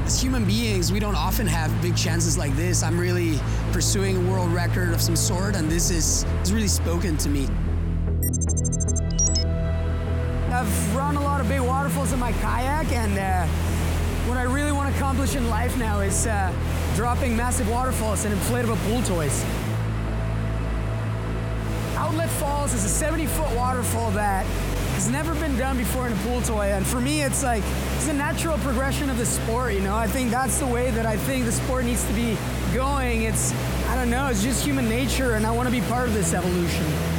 As human beings, we don't often have big chances like this. I'm really pursuing a world record of some sort, and this has really spoken to me. I've run a lot of big waterfalls in my kayak, and what I really want to accomplish in life now is dropping massive waterfalls and inflatable pool toys. Outlet Falls is a 70-foot waterfall that has never been done before in a pool toy, and for me it's like it's a natural progression of the sport, you know. I think that's the way that I think the sport needs to be going. It's, I don't know, it's just human nature, and I want to be part of this evolution.